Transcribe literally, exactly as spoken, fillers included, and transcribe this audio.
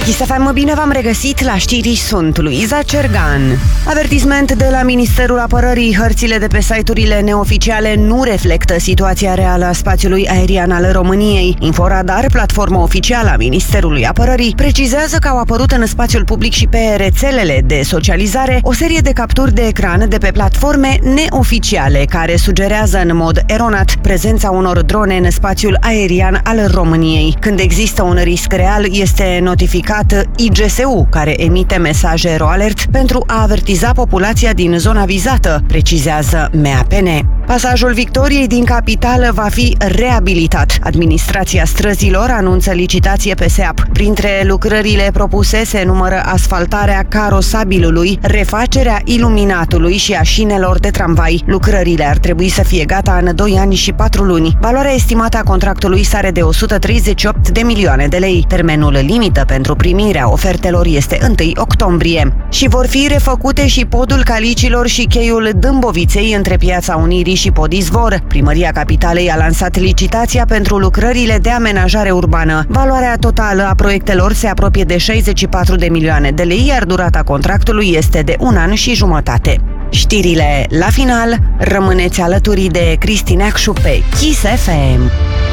Kiss F M, bine v-am regăsit la știri, sunt Luiza Cergan. Avertisment de la Ministerul Apărării: hărțile de pe site-urile neoficiale nu reflectă situația reală a spațiului aerian al României. Inforadar, platforma oficială a Ministerului Apărării, precizează că au apărut în spațiul public și pe rețelele de socializare o serie de capturi de ecran de pe platforme neoficiale care sugerează în mod eronat prezența unor drone în spațiul aerian al României. Când există un risc real, este notificat I G S U, care emite mesaje RoAlert pentru a avertiza populația din zona vizată, precizează M A P N. Pasajul Victoriei din capitală va fi reabilitat. Administrația străzilor anunță licitație pe S E A P. Printre lucrările propuse se numără asfaltarea carosabilului, refacerea iluminatului și a șinelor de tramvai. Lucrările ar trebui să fie gata în doi ani și patru luni. Valoarea estimată a contractului sare de o sută treizeci și opt de milioane de lei. Termenul limită pentru primirea ofertelor este întâi octombrie. Și vor fi refăcute și podul Calicilor și cheiul Dâmboviței între Piața Unirii și Pod Izvor. Primăria Capitalei a lansat licitația pentru lucrările de amenajare urbană. Valoarea totală a proiectelor se apropie de șaizeci și patru de milioane de lei, iar durata contractului este de un an și jumătate. Știrile la final, rămâneți alături de Cristineacșu pe Kiss F M.